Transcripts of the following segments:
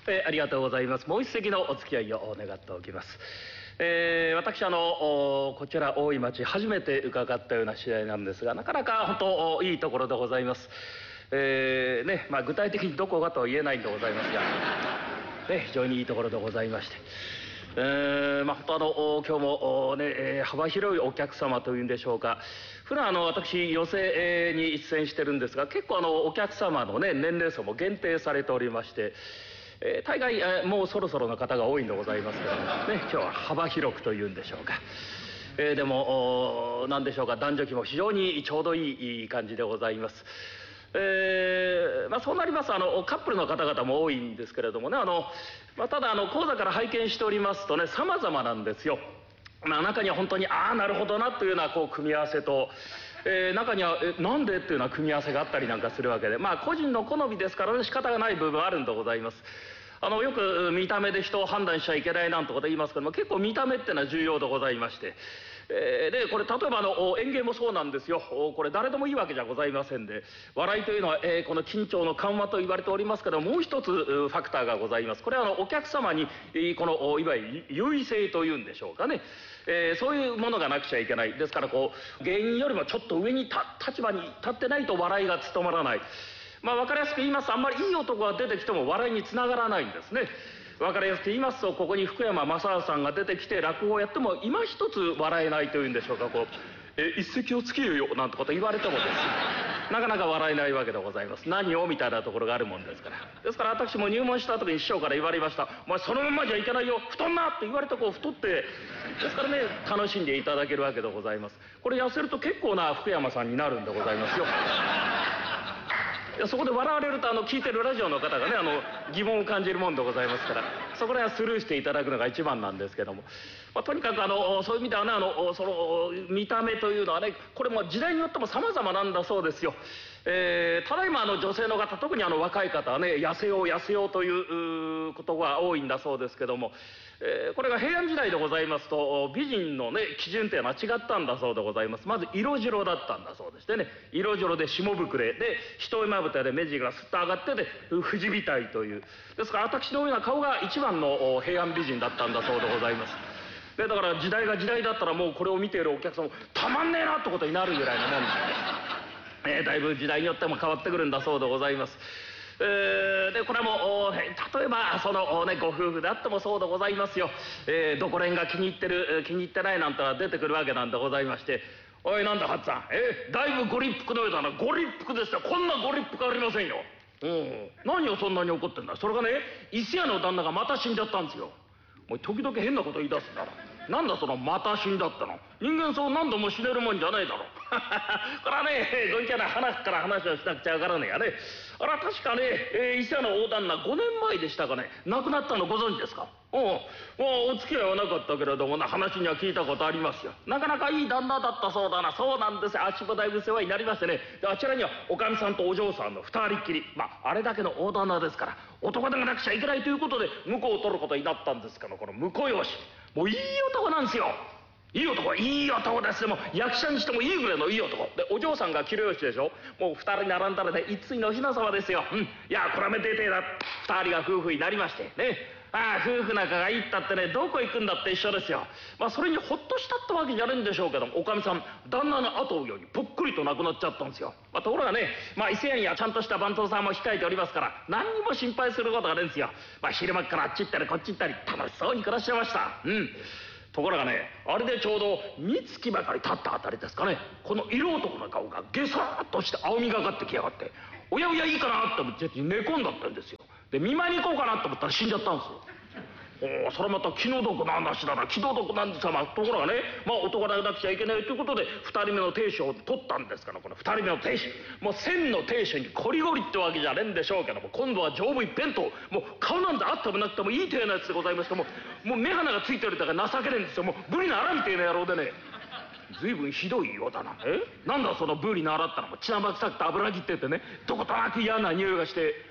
ありがとうございます。もう一席のお付き合いを願っておきます。私こちら大井町初めて伺ったような試合なんですが、なかなか本当いいところでございます。具体的にどこがとは言えないんでございますが、非常にいいところでございまして、本当今日も幅広いお客様というんでしょうか。普段私寄席に出演してるんですが、結構お客様の年齢層も限定されておりまして、大概もうそろそろの方が多いんでございますけどもね、今日は幅広くというんでしょうか。でも何でしょうか、男女比も非常にちょうどいい感じでございます。そうなりますカップルの方々も多いんですけれどもね、ただ講座から拝見しておりますとね、様々なんですよ。中には本当になるほどなというような組み合わせと、中にはなんでっていうような組み合わせがあったりなんかするわけで、個人の好みですからね、仕方がない部分あるんでございます。よく見た目で人を判断しちゃいけないなんてこと言いますけども、結構見た目っていうのは重要でございまして、でこれ例えば演芸もそうなんですよ。これ誰でもいいわけじゃございませんで、笑いというのは、この緊張の緩和と言われておりますけど、もう一つファクターがございます。これはお客様にこのいわゆる優位性というんでしょうかね、そういうものがなくちゃいけない。ですから芸人よりもちょっと上に立場に立ってないと笑いが務まらない。分かりやすく言いますと、あんまりいい男が出てきても笑いにつながらないんですね。分かりやすく言いますと、ここに福山雅治さんが出てきて落語をやっても今一つ笑えないというんでしょうか。一席をつけよなんてこと言われてもですね、なかなか笑えないわけでございます。何をみたいなところがあるもんですから。ですから私も入門した時に師匠から言われました。お前そのままじゃいけないよ、太んなって言われて太って、ですからね、楽しんでいただけるわけでございます。これ痩せると結構な福山さんになるんでございますよ。そこで笑われると聞いてるラジオの方がね疑問を感じるもんでございますから、そこら辺はスルーしていただくのが一番なんですけども、とにかくそういう意味ではねその見た目というのはね、これも時代によっても様々なんだそうですよ。ただいま女性の方、特に若い方はね、痩せよう痩せようということが多いんだそうですけども、これが平安時代でございますと、美人のね基準というのは違ったんだそうでございます。まず色白だったんだそうでしてね、色白で下膨れで一重まぶたで目尻がスッと上がってで富士みたいという、ですから私のような顔が一番の平安美人だったんだそうでございます。でだから時代が時代だったら、もうこれを見ているお客さんもたまんねえなってことになるぐらいのもんなんで、だいぶ時代によっても変わってくるんだそうでございます。でこれも例えばご夫婦であってもそうでございますよ。どこら辺が気に入ってる気に入ってないなんてのは出てくるわけなんでございまして、おいなんだハッツさん、だいぶご立腹のようだな。ご立腹ですよ。こんなご立腹ありませんよ。何をそんなに怒ってんだ。それがね、伊勢屋の旦那がまた死んじゃったんですよ。もう時々変なこと言い出すんだろ。なんだそのまた死んだっての。人間そう何度も死ねるもんじゃないだろ。これはね、ごいけな花から話をしなくちゃわからねえやね。あれは確かね、伊勢屋の大旦那5年前でしたかね、亡くなったのご存知ですか。もうお付き合いはなかったけれどもな、話には聞いたことありますよ。なかなかいい旦那だったそうだな。そうなんですよ。あっちもだいぶ世話になりましてね、であちらにはおかみさんとお嬢さんの2人っきり、あれだけの大旦那ですから男でがなくちゃいけないということで婿を取ることになったんですから、この婿養子、もういい男なんですよ。いい男、いい男ですよ。もう役者にしてもいいぐらいのいい男で、お嬢さんが器量師でしょ。もう2人並んだらね、一対のお雛様ですよ。いやこれはめでてえな。2人が夫婦になりましてね、夫婦仲がいいったってね、どこ行くんだって一緒ですよ。それにほっとしたってわけじゃないんでしょうけども、おかみさん旦那の後を追うようにぽっくりと亡くなっちゃったんですよ。ところがね、伊勢屋にはちゃんとした番頭さんも控えておりますから何にも心配することがないんですよ。昼間っからあっち行ったりこっち行ったり楽しそうに暮らしてました。ところがね、あれでちょうど三月ばかり経ったあたりですかね、この色男の顔がゲサーッとして青みがかってきやがって、おやおやいいかなって思って寝込んだったんですよ。で見舞いに行こうかなと思ったら死んじゃったんですよ。それまた気の毒な話だな。気の毒なんですが、ところがね、男がなくちゃいけないということで2人目の亭主を取ったんですから、この2人目の亭主、もう千の亭主にコリゴリってわけじゃねえんでしょうけども、今度は丈夫一辺と、もう顔なんてあってもなくてもいい体なやつでございまして、もう目鼻がついてるだから情けねえんですよ。もうブリのアラみてえな野郎でね、随分ひどいようだな。なんだそのブリのアラったのも血生臭くて油ぎっててね、どことなく嫌な匂いがして、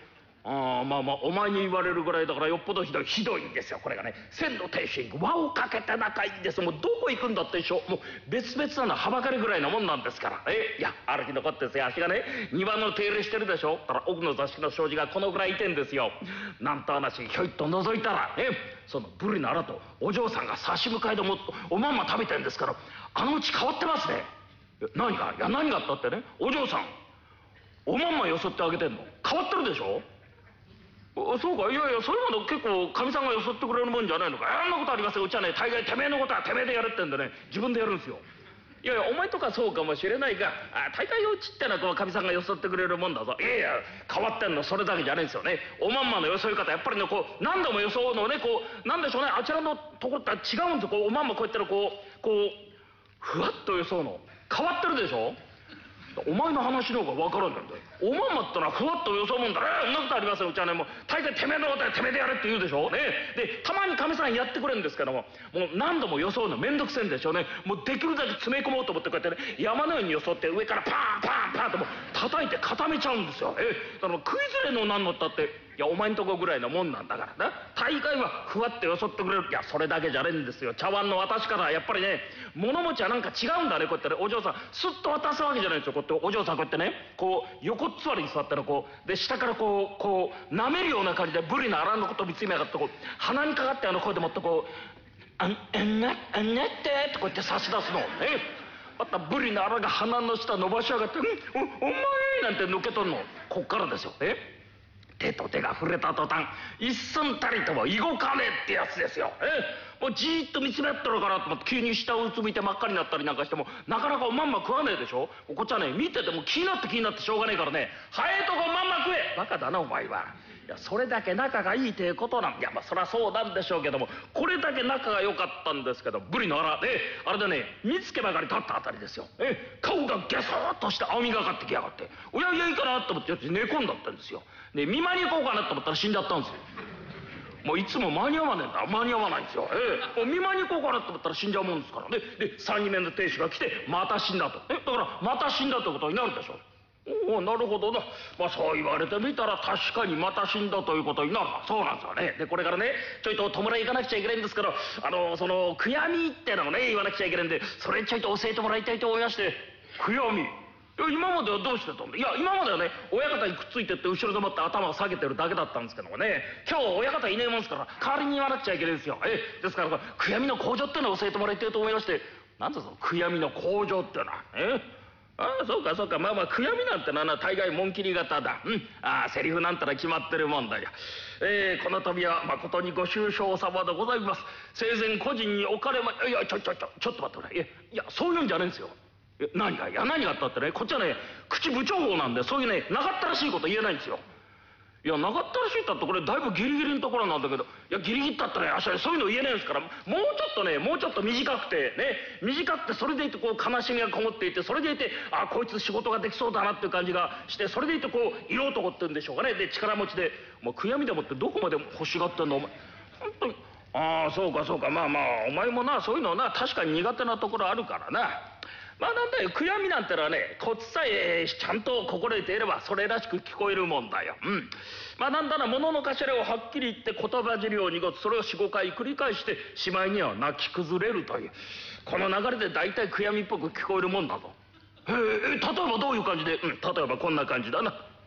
まあお前に言われるぐらいだからよっぽどひどいんですよこれがね。線路停止輪をかけて仲いいんです。もうどこ行くんだって一緒、もう別々なのはばかりぐらいなもんなんですから。いやある日のこってですよ、あっしがね庭の手入れしてるでしょ。だから奥の座敷の障子がこのぐらいいてんですよ。なんと話ひょいっと覗いたらそのブリのアラとお嬢さんが差し向かいでもおまんま食べてんですから、あのうち変わってますね。何があったってね、お嬢さんおまんまよそってあげてんの変わってるでしょ。そうか、いやそういうの結構かみさんがよそってくれるもんじゃないのか。あんなことありますよ。うちはね大概てめえのことはてめえでやるってんでね、自分でやるんですよ。いやお前とかそうかもしれないが、大概うちってのはこのかみさんがよそってくれるもんだぞ。いや変わってんのそれだけじゃないんですよね。おまんまのよそい方やっぱりねこう何度もよそうのね、こうなんでしょうね、あちらのとこって違うんですよ。こうおまんまこうやってのこうふわっとよそうの変わってるでしょ。お前の話の方が分からんなんだよ。おまんまってのはふわっとよそもんだね。そんなことありますよ。うちはねもう大概てめえのことはてめえでやれって言うでしょね。でたまにかみさんやってくれるんですけども、もう何度もよそうのめんどくせえんでしょうね。もうできるだけ詰め込もうと思ってこうやってね山のようによそって上からパンパンパンともう叩いて固めちゃうんですよ。だから食いずれのなんのったっていやお前んとこぐらいのもんなんだからな。大概はふわってよそってくれる。いやそれだけじゃねえんですよ。茶碗の私からやっぱりね物持ちはなんか違うんだね。こうやってねお嬢さんスッと渡すわけじゃないんですよ。こうやってお嬢さんこうやってねこう横っ座りに座ったらこうで下からこう舐めるような感じでブリのアラのこと見つめやがってこう鼻にかかって声でもってこう「あんなって」ってこうやって差し出すの。またブリのアラが鼻の下伸ばしやがって「お前」なんて抜けとんのこっからですよ。手と手が触れた途端一寸たりとも動かねえってやつですよ。もうじーっと見つめ合ってるからと思って急に下をうつむいて真っ赤になったりなんかしてもなかなかおまんま食わねえでしょ。こっちはね見てても気になってしょうがねえからね「早えとこまんま食え」。バカだなお前は。いやそれだけ仲がいいっていうことなんいやまあそりゃそうなんでしょうけども、これだけ仲が良かったんですけどブリのアラあれでね見つけばかり立ったあたりですよ。顔がギャソーッとして青みがかってきやがっておやいいかなと思って寝込んだったんですよ。で見舞いに行こうかなと思ったら死んじゃったんですよ。もういつも間に合わねえんだ。間に合わないんですよ。もう見舞いに行こうかなと思ったら死んじゃうもんですからね。で3人目の亭主が来てまた死んだと。だからまた死んだってことになるでしょ。なるほどな。まあそう言われてみたら確かにまた死んだということになるな。そうなんですよね。でこれからねちょいと弔い行かなくちゃいけないんですけどその悔やみってのをね言わなくちゃいけないんでそれちょいと教えてもらいたいと思いまして。悔やみ今まではどうしてたんだ。いや今まではね親方にくっついてって後ろでもって頭を下げてるだけだったんですけどもね、今日親方いねえもんですから代わりに言わなくちゃいけないんですよ。ですから悔やみの口上ってのを教えてもらいたいと思いまして。なんだその悔やみの口上ってのはそうかまあ悔やみなんてのは大概紋切り型だ。セリフなんてのは決まってるもんだよ。この度は誠にご愁傷様でございます。生前個人におかれまいやちょっと待ってくれ。いやそういうんじゃねえんですよ。何があったってねこっちはね口部長法なんでそういうねなかったらしいこと言えないんですよ。いやなかったらしいったってこれだいぶギリギリのところなんだけど、いやギリギリだったらね明日そういうの言えないんですからもうちょっと短くてそれでいて悲しみがこもっていてそれでいてこいつ仕事ができそうだなっていう感じがしてそれでいて色男っていうんでしょうかね。で力持ちでもう悔やみでもってどこまで欲しがってんのお前本当に。そうかまあお前もなそういうのな確かに苦手なところあるからな。なんだよ悔やみなんてのはねコツさえちゃんと心得ていればそれらしく聞こえるもんだよ。なんだな物の頭をはっきり言って言葉尻を濁すそれを 4,5 回繰り返してしまいには泣き崩れるというこの流れで大体悔やみっぽく聞こえるもんだぞ。例えばどういう感じで。例えばこんな感じだな。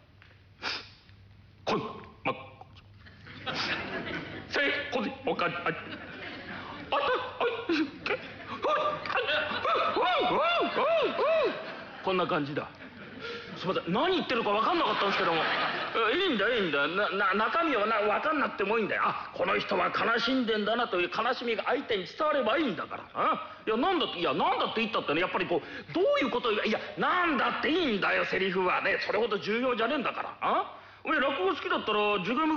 こいせいこじおかじこんな感じだ。すみません何言ってるか分かんなかったんですけどもいいんだ中身は分かんなくてもいいんだよ。この人は悲しんでんだなという悲しみが相手に伝わればいいんだから。なんだって言ったってねやっぱりどういうことなんだっていいんだよセリフはねそれほど重要じゃねえんだから。お前落語好きだったら授業